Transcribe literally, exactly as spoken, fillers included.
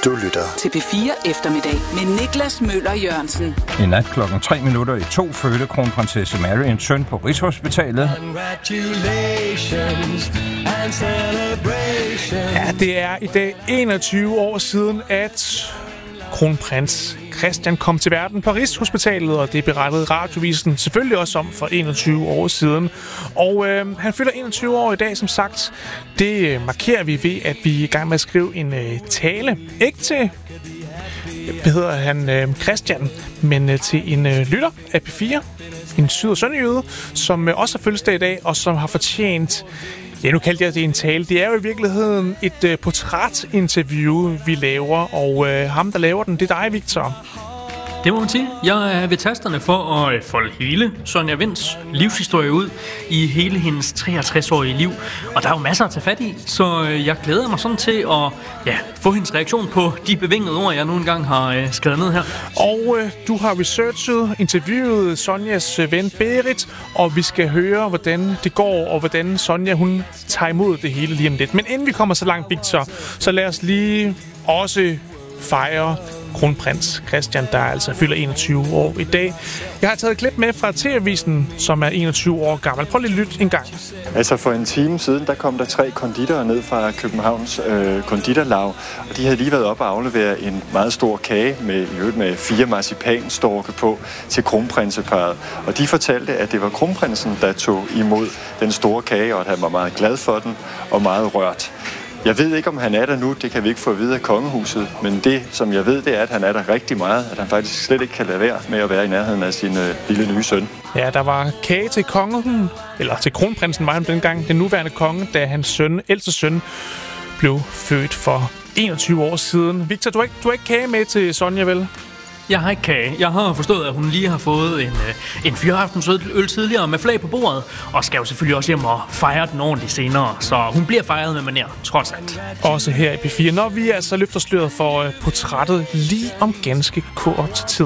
Du lytter til P fire Eftermiddag med Niklas Møller Jørgensen. I nat klokken tre minutter i to fødte kronprinsesse Mary en søn på Rigshospitalet. Ja, det er i dag enogtyve år siden, at kronprins Christian kom til verden på Rigshospitalet, og det berettede Radiovisen selvfølgelig også om for enogtyve år siden. Og øh, han fylder enogtyve år i dag, som sagt. Det øh, markerer vi ved, at vi er i gang med at skrive en øh, tale. Ikke til, hvad hedder han, øh, Christian, men øh, til en øh, lytter af P fire, en syd- og sønderjyde, som øh, også har fødselsdag i dag, og som har fortjent... Ja, nu kaldte jeg det en tale. Det er jo i virkeligheden et øh, portrætinterview, vi laver, og øh, ham, der laver den, det er dig, Victor. Det må man sige. Jeg er ved tasterne for at folde hele Sonja Winds livshistorie ud i hele hendes treogtres-årige liv. Og der er jo masser at tage fat i, så jeg glæder mig sådan til at ja, få hendes reaktion på de bevingede ord, jeg nu engang har skrevet ned her. Og øh, du har researchet, interviewet Sonjas ven Berit, og vi skal høre, hvordan det går, og hvordan Sonja hun tager imod det hele lige om lidt. Men inden vi kommer så langt, Victor, så lad os lige også fejre kronprins Christian, der altså fylder enogtyve år i dag. Jeg har taget et klip med fra T V-avisen, som er enogtyve år gammel. Prøv lige at lytte en gang. Altså for en time siden, der kom der tre konditorer ned fra Københavns øh, konditorlaug, og de havde lige været op og aflevere en meget stor kage med, i øvrigt med fire marcipanstorke på til kronprinseparret. Og de fortalte, at det var kronprinsen, der tog imod den store kage, og at han var meget glad for den og meget rørt. Jeg ved ikke, om han er der nu, det kan vi ikke få at vide af kongehuset, men det, som jeg ved, det er, at han er der rigtig meget, at han faktisk slet ikke kan lade være med at være i nærheden af sin øh, lille nye søn. Ja, der var kage til kongen, eller til kronprinsen var han dengang, den nuværende konge, da hans søn, ældste søn, blev født for enogtyve år siden. Victor, du har ikke, du har ikke kage med til Sonja, vel? Jeg har ikke kage. Jeg har forstået, at hun lige har fået en, en fyraftens øl tidligere med flag på bordet, og skal jo selvfølgelig også hjem og fejre den ordentligt senere, så hun bliver fejret med manér, trods alt. Også her i P fire, når vi altså løfter sløret for portrættet lige om ganske kort tid.